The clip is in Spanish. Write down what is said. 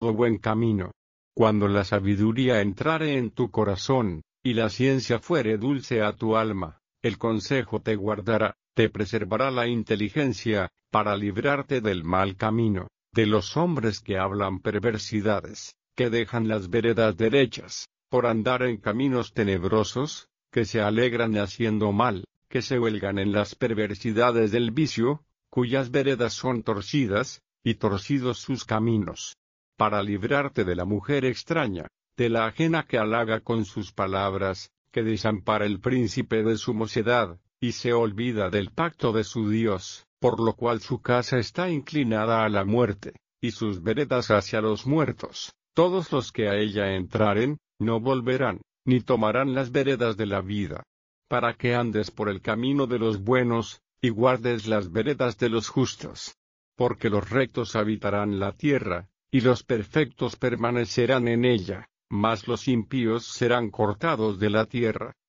buen camino. Cuando la sabiduría entrare en tu corazón, y la ciencia fuere dulce a tu alma, el consejo te guardará, te preservará la inteligencia, para librarte del mal camino, de los hombres que hablan perversidades, que dejan las veredas derechas, por andar en caminos tenebrosos, que se alegran haciendo mal, que se huelgan en las perversidades del vicio, cuyas veredas son torcidas, y torcidos sus caminos. Para librarte de la mujer extraña, de la ajena que halaga con sus palabras, que desampara el príncipe de su mocedad, y se olvida del pacto de su Dios, por lo cual su casa está inclinada a la muerte, y sus veredas hacia los muertos. Todos los que a ella entraren, no volverán, ni tomarán las veredas de la vida. Para que andes por el camino de los buenos, y guardes las veredas de los justos. Porque los rectos habitarán la tierra, y los perfectos permanecerán en ella, mas los impíos serán cortados de la tierra.